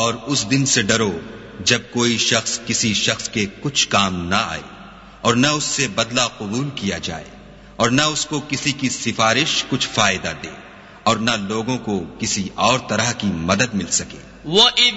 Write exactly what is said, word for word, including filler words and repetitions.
और उस दिन से डरो जब कोई शख्स किसी शख्स के कुछ काम न आए और न उससे बदला कबूल किया जाए और न उसको किसी की सिफारिश कुछ फायदा दे और न लोगों को किसी और तरह की मदद मिल सके।